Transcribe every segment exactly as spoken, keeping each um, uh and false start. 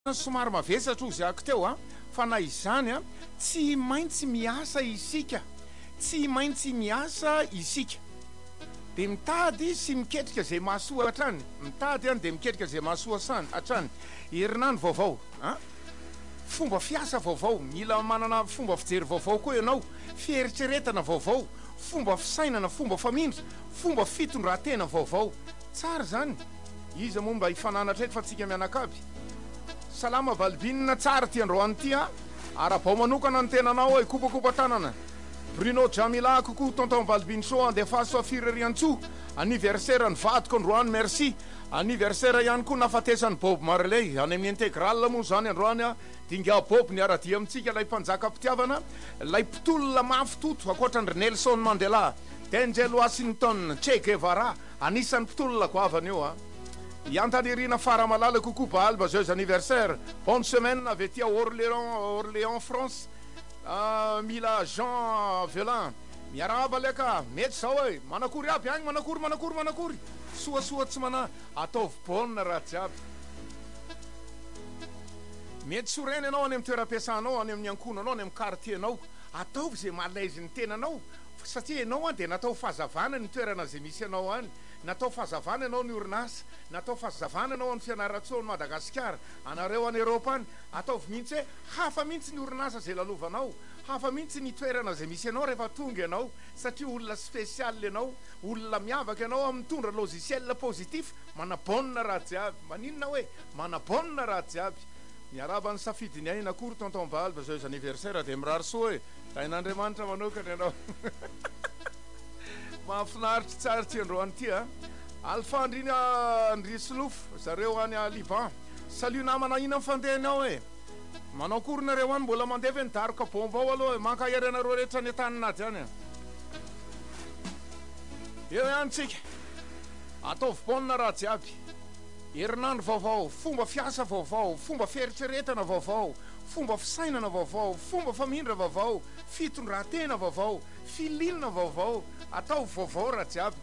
somary mavesatra ozy ako teo a fa na izany a tsy maintsy miasa isika tsy maintsy miasa isika de mitady sy miketrika zay mahasoa atrany mitady any de miketrika zay mahasoa sany atrany herinany vaovao a fomba fiasa vaovao mila manana fomba fijery vaovao koa ianao fieritseretana vaovao fomba fisainana fomba famindra fomba fitondratena vaovao tsara zany izy moa mba hifananatra eto fa tsika mianakaby salama valbinina tsara ty androany ty a ara-bao manokana ny tenanao e kopakopa tanana Bruno Jamila coucou tonton Balbin show andefa so fireriantso anniversaire ny vadiko androany merci anniversaire ihany koa nafatesany Bob Marley any amin'ny intégral moa zany androany a dinga Bob ny aradia amitsika lay mpanjaka mpitiavana lay mpitolona mafy toto akoatrandry Nelson Mandela Denzel Washington Che Guevara anisan'ny mpitolona goavana io a Yantanirina Faramalala coucou Balba joyeux anniversaire bonne semaine avec tia Orléans Orléans France uh, Mila Jean Velin miaraba leka mety sao e manakory aby agny manakory manakory manakory soa soa tsy mana ataovy bonne raha jiaby mety soreny anao any amin'ny toeram-piasanao any amin'ny ankonanao any amin'ny quartier-nao ataovy zay malaise ny tenanao satria anao a de natao fahazavana ny toerana zay misy anao any natao fahazavana anao ny orinasa natao fahazavana anao ny fianaratsony Madagasikara anareo any Europa any ataovy mihitsy hoe hafa mihitsy ny orinasa zay lalovanao hafa mihitsy ny toerana zay misy anao rehefa tonga ianao satria olona spécial ianao olona miavaka ianao amin'ny tondra logiciel positif mana bonne raha jiaby maninona hoe mana bonne raha jiaby miaraba ny safidiny ay nakory tonton Balba joyeux anniversaire de mirary soa e tain'Andriamanitra manokana ianao mahafinaritra tsara ty androany ty a alfandrina andrisolof zareo any a Liban salut namana ina fandehanao e manao kory nareo any mbola mandevy ny daroka bomba ao aloha e mankahary anareo rehetra ny taninady any eo ihany tsika ataovy bonne raha jiaby herinandro vaovao fomba fiasa vaovao fomba fieritseretana vaovao fomba fisainana vaovao fomba famindra vaovao fitondratena vaovao filinana vaovao atao vaovao raha jiaby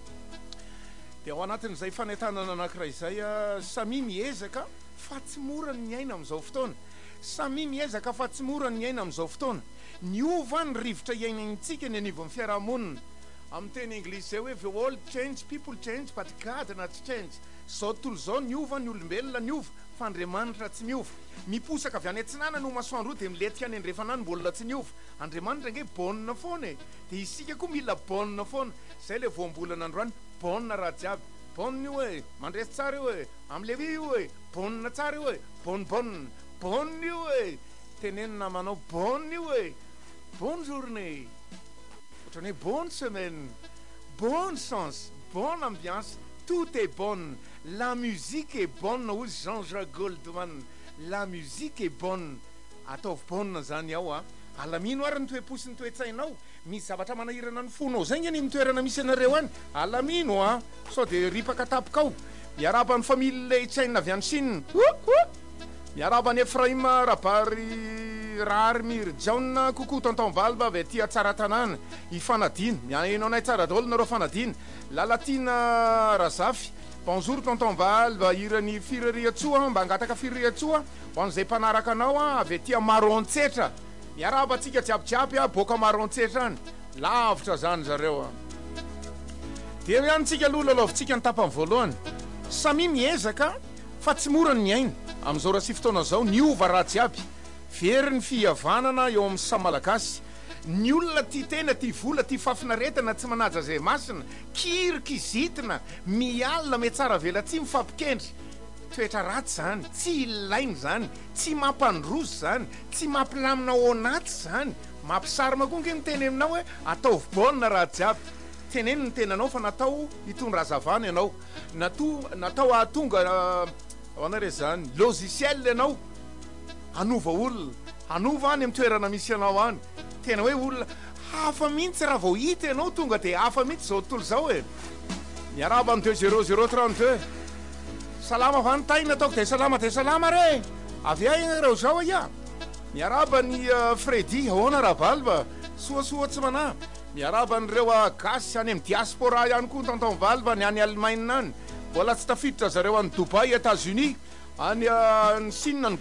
de ao anatin'izay fanetanana anankiray izay a samy miezaka fa tsy mora ny aina amin'izao fotoana samy miezaka fa tsy mora ny aina amin'izao fotoana niova ny rivotra iainantsika ny anivo amin'ny fiarahamonina amin'ny teny anglisy zay hoe the world change people change but God not change zao tontolo zao niova ny olombelona niova fa Andriamanitra tsy miova miposaka avy any antsinana no masoandro de miletika any andrefanany mbola tsy niova Andriamanitra nge bonne foana e de isika koa mila bonne foana zay le voambolana androany bonne raha jiaby bonne io e mandresy tsara io e am'levi io e bonne tsara io e bonne bonne bonne io e tenenina manao bonne io e bonne journée ohatrany hoe bonne semaine bonne chance bonne ambiance tout est bonne la musique est bonne ozy Jean-Jacques Goldman la musique est bonne ataovy bonne zany ao a alamino ary ny toe-posy ny toe-tsainao misy zavatra manahirana ny fonao zay ny mitoerana misy anareo any alamino a sao de ripaka tapokao miaraba ny famille le tsaina avy any Chine miaraba ny Efraim Rabary Rarmir John coucou tonton Balba avy aty tsara tanàna ifanadina miainao anay tsara daholo nareo fanadina Lalatina Razafy bonjour tonton Balba irany fireriatsoa mba angataka fireriatsoa ho an'izay mpanaraka anao a avy aty Marontsetra miaraba atsika jiabijiaby a boka Marontsetra any lavitra zany zareo a de ihanytsika aloha lalaovitsika ny tapany voalohany samy miezaka fa tsy mora ny aina amin'izao raha sy fotoana zao niova raha jiaby very ny fihavanana eo amin'ny samalagasy ny olona ty tena ty vola ty fafinaretana tsy manaja zay masina kirikizitina mialina me tsara vela tsy mifampikendry toetra ratsy zany tsy ilainy zany tsy mampandrozy zany tsy mampilamina ao anaty zany mampisarima koa nke miteny aminao hoe ataovy bonne raha jiaby teneny ny tenanao fa natao hitondra hazavana ianao nato natao ahatonga ao anare zany logiciel ianao anova olona anova any amin'ny toerana misy anao any tena hoe olona hafa mihitsy raha vao hita ianao tonga de hafa mihitsy zao tontolo zao e miaraba amin'ny deux zéro zéro trente-deux salama vanitaina ataoko de salama de salama re avy aigna reo zao ia miaraba ny uh, Freddy ahoana raha Balba soasoa tsy mana miaraba nyreo gasy any amin'ny diaspora ihany koa tonton Balba ny any Allemagne any mbola tsy tafiditra zareo any Dubai États-Unis any ny sinina ny